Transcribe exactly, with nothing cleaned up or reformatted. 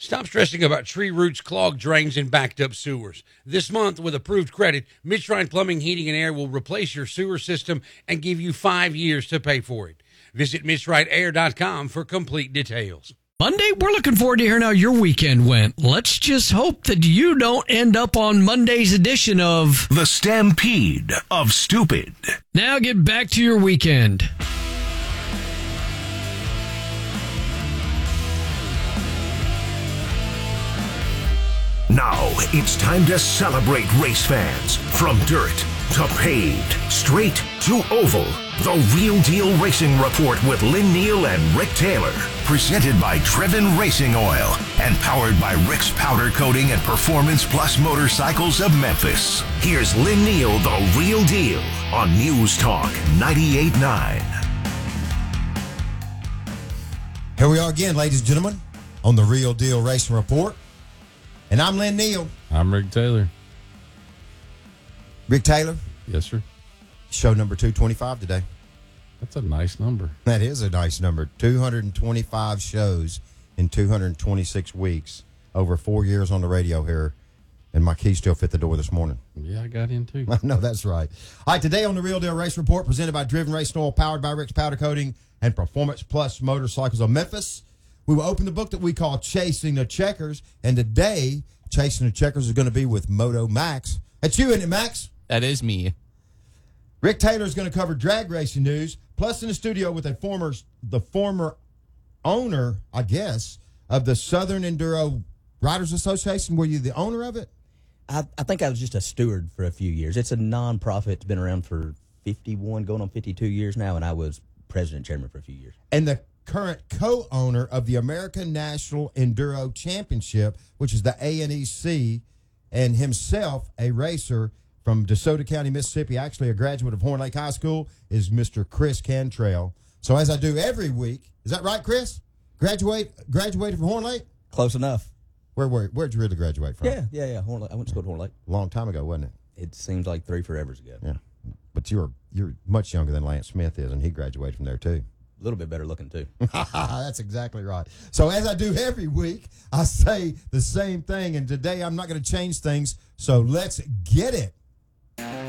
Stop stressing about tree roots, clogged drains, and backed up sewers. This month, with approved credit, Midshrine Plumbing, Heating, and Air will replace your sewer system and give you five years to pay for it. Visit Midshrine Air dot com for complete details. Monday, we're looking forward to hearing how your weekend went. Let's just hope that you don't end up on Monday's edition of The Stampede of Stupid. Now get back to your weekend. Now it's time to celebrate race fans. From dirt to paved, straight to oval. The Real Deal Racing Report with Lynn Neal and Rick Taylor. Presented by Driven Racing Oil and powered by Rick's Powder Coating and Performance Plus Motorcycles of Memphis. Here's Lynn Neal, The Real Deal, on News Talk ninety-eight point nine. Here we are again, ladies and gentlemen, on the Real Deal Racing Report. And I'm Lynn Neal. I'm Rick Taylor. Rick Taylor. Yes, sir. Show number two twenty-five today. That's a nice number. That is a nice number. two hundred twenty-five shows in two hundred twenty-six weeks. Over four years on the radio here. And my key still fit the door this morning. Yeah, I got in too. I know, that's right. All right, today on the Real Deal Race Report, presented by Driven Racing Oil, powered by Rick's Powder Coating and Performance Plus Motorcycles of Memphis. We will open the book that we call Chasing the Checkers. And today, Chasing the Checkers is going to be with Moto Max. That's you, isn't it, Max? That is me. Rick Taylor is going to cover drag racing news. Plus, in the studio with a former, the former owner, I guess, of the Southern Enduro Riders Association. Were you the owner of it? I, I think I was just a steward for a few years. It's a nonprofit. It's been around for fifty-one, going on fifty-two years now, and I was president chairman for a few years. And the current co-owner of the American National Enduro Championship, which is the A N E C, and himself a racer from DeSoto County, Mississippi, actually a graduate of Horn Lake High School, is Mister Chris Cantrell. So as I do every week, is that right, Chris? Graduate, graduated from Horn Lake? Close enough. Where were where'd you really graduate from? Yeah, yeah, yeah. Horn Lake. I went to school at Horn Lake. A long time ago, wasn't it? It seems like three forevers ago. Yeah. But you're you're much younger than Lance Smith is, and he graduated from there too. A little bit better looking, too. That's exactly right. So as I do every week, I say the same thing, and today I'm not going to change things, so let's get it.